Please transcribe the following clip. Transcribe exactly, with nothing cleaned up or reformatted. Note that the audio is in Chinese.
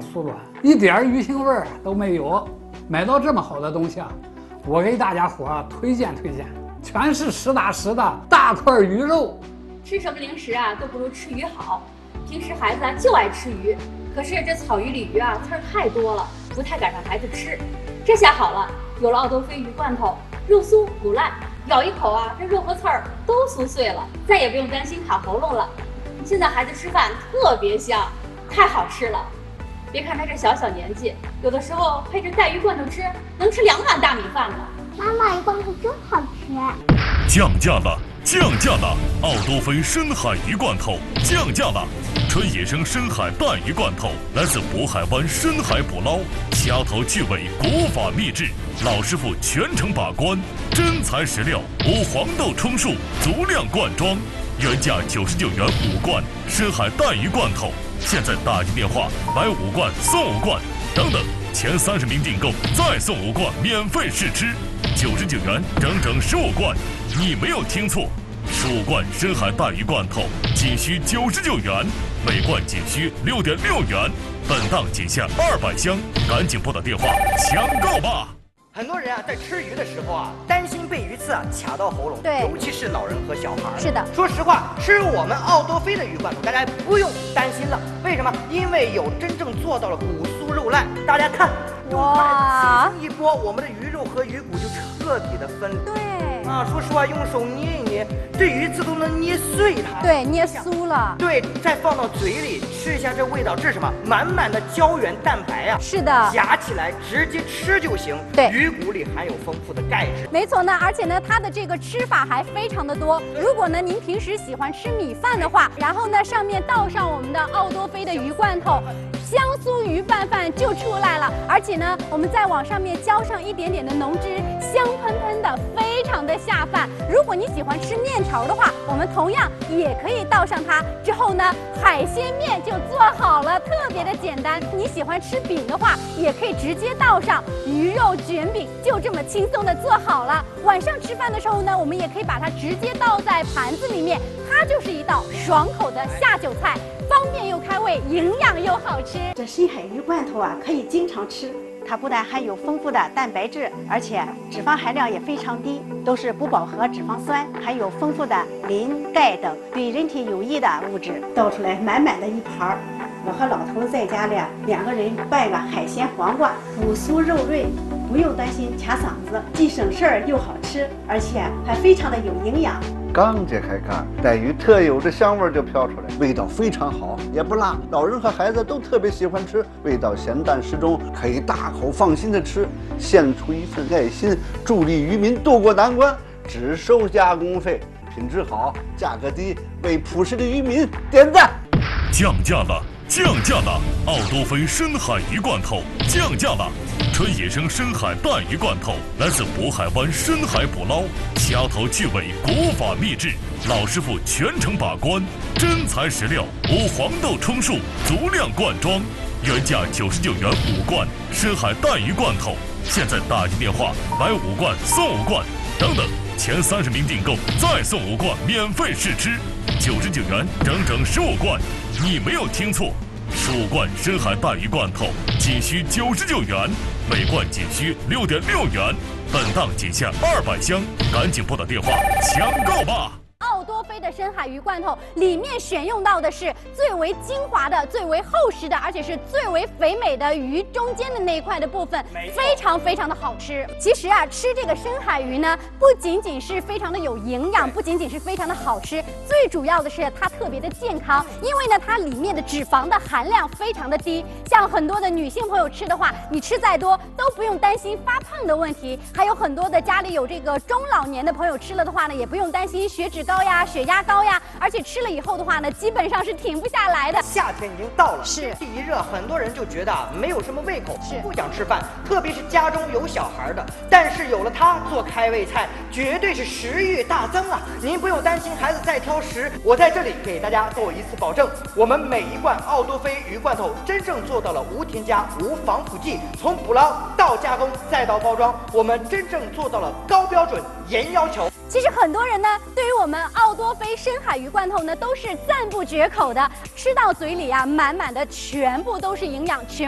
酥软，一点鱼腥味儿都没有。买到这么好的东西啊，我给大家伙儿推荐推荐，全是实打实的大块鱼肉。 吃什么零食啊，都不如吃鱼好。平时孩子啊就爱吃鱼，可是这草鱼鲤鱼啊刺儿太多了，不太敢让孩子吃。这下好了，有了奥多菲鱼罐头，肉酥不烂，咬一口啊，这肉和刺儿都酥碎了，再也不用担心卡喉咙了。现在孩子吃饭特别香，太好吃了。别看他这小小年纪，有的时候配着带鱼罐头吃，能吃两碗大米饭呢。 妈妈，鱼罐头真好吃。 降价了，降价了！奥多菲深海鱼罐头降价了。纯野生深海带鱼罐头来自渤海湾深海捕捞，掐头去尾，国法秘制，老师傅全程把关，真材实料，无黄豆充数，足量灌装。原价九十九元五罐深海带鱼罐头，现在打进电话买五罐送五罐，等等，前三十名订购再送五罐免费试吃，九十九元整整十五罐，你没有听错，十五罐深海带鱼罐头仅需九十九元，每罐仅需六点六元，本档仅限二百箱，赶紧拨打电话抢购吧！ 很多人啊，在吃鱼的时候啊，担心被鱼刺啊卡到喉咙， 对， 尤其是老人和小孩。 是的， 说实话，吃我们奥多菲的鱼罐头，大家不用担心了。为什么？因为有真正做到了骨酥肉烂。大家看， 哇， 轻轻一拨，我们的鱼肉和鱼骨就彻底的分离。 对啊，说实话，用手捏一捏，这鱼刺都能捏碎它。 对，捏酥了。 对，再放到嘴里吃一下，这味道，这是什么？满满的胶原蛋白啊！ 是的， 夹起来直接吃就行。 对， 鱼骨里含有丰富的钙质。 没错呢，而且呢，它的这个吃法还非常的多。如果呢您平时喜欢吃米饭的话，然后呢上面倒上我们的奥多菲的鱼罐头，香酥鱼拌饭就出来了。而且呢，我们再往上面浇上一点点的浓汁，香喷喷的，非常的下饭。如果你喜欢吃面条的话，我们同样也可以倒上它。之后呢，海鲜面就做好了，特别的简单。你喜欢吃饼的话，也可以直接倒上鱼肉卷饼，就这么轻松的做好了。晚上吃饭的时候呢，我们也可以把它直接倒在盘子里面，它就是一道爽口的下酒菜，方便又开胃，营养又好吃。 这深海鱼罐头啊，可以经常吃。它不但含有丰富的蛋白质，而且脂肪含量也非常低，都是不饱和脂肪酸，含有丰富的磷、钙等对人体有益的物质。倒出来满满的一盘儿，我和老头在家里两个人拌个海鲜黄瓜，骨酥肉润，不用担心卡嗓子，既省事儿又好吃，而且还非常的有营养。 刚揭开盖，带鱼特有的香味就飘出来，味道非常好，也不辣，老人和孩子都特别喜欢吃，味道咸淡适中，可以大口放心的吃，献出一份爱心，助力渔民渡过难关，只收加工费，品质好，价格低，为朴实的渔民点赞。 降价了，降价了！奥多菲深海鱼罐头降价了。纯野生深海带鱼罐头来自渤海湾深海捕捞，掐头去尾，国法秘制，老师傅全程把关，真材实料，无黄豆充数，足量灌装。原价九十九元五罐深海带鱼罐头，现在打进电话买五罐送五罐，等等，前三十名订购再送五罐免费试吃，九十九元整整十五罐，你没有听错。十五罐深海带鱼罐头仅需九十九元，每罐仅需六点六元，本档仅限二百箱，赶紧拨打电话抢购吧！ 奥多菲的深海鱼罐头里面选用到的是最为精华的、最为厚实的，而且是最为肥美的鱼中间的那一块的部分，非常非常的好吃。其实啊，吃这个深海鱼呢，不仅仅是非常的有营养，不仅仅是非常的好吃，最主要的是它特别的健康，因为呢，它里面的脂肪的含量非常的低。像很多的女性朋友吃的话，你吃再多都不用担心发胖的问题。还有很多的家里有这个中老年的朋友吃了的话呢，也不用担心血脂高呀、血压高呀，而且吃了以后的话呢，基本上是停不下来的。 夏天已经到了， 是天气一热，很多人就觉得没有什么胃口， 是不想吃饭，特别是家中有小孩的。但是有了它做开胃菜，绝对是食欲大增啊！您不用担心孩子再挑食，我在这里给大家做一次保证，我们每一罐奥多菲鱼罐头真正做到了无添加、无防腐剂，从捕捞到加工再到包装，我们真正做到了高标准、严要求。 其实很多人呢，对于我们奥多菲深海鱼罐头呢，都是赞不绝口的，吃到嘴里啊，满满的全部都是营养，全。